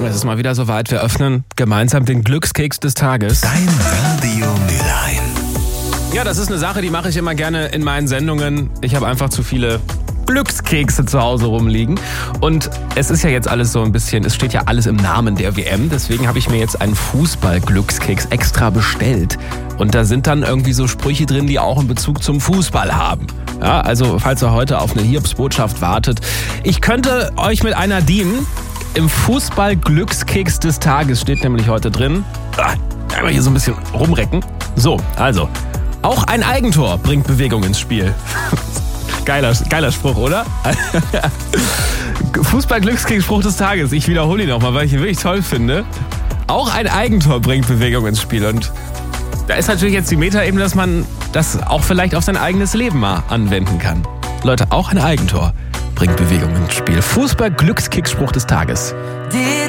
Es ist mal wieder soweit. Wir öffnen gemeinsam den Glückskeks des Tages. Dein Radio Mülheim. Ja, das ist eine Sache, die mache ich immer gerne in meinen Sendungen. Ich habe einfach zu viele Glückskekse zu Hause rumliegen. Und es ist ja jetzt alles so ein bisschen, es steht ja alles im Namen der WM. Deswegen habe ich mir jetzt einen Fußball-Glückskeks extra bestellt. Und da sind dann irgendwie so Sprüche drin, die auch einen Bezug zum Fußball haben. Ja, also falls ihr heute auf eine Hiobsbotschaft wartet. Ich könnte euch mit einer dienen. Im Fußball-Glückskeks des Tages steht nämlich heute drin. Einmal hier so ein bisschen rumrecken. So, also. Auch ein Eigentor bringt Bewegung ins Spiel. Geiler Spruch, oder? Fußball-Glückskeks-Spruch des Tages. Ich wiederhole ihn nochmal, weil ich ihn wirklich toll finde. Auch ein Eigentor bringt Bewegung ins Spiel. Und da ist natürlich jetzt die Metaebene, dass man das auch vielleicht auf sein eigenes Leben mal anwenden kann. Leute, auch ein Eigentor bringt Bewegung ins Spiel. Fußball-Glückskeks-Spruch des Tages.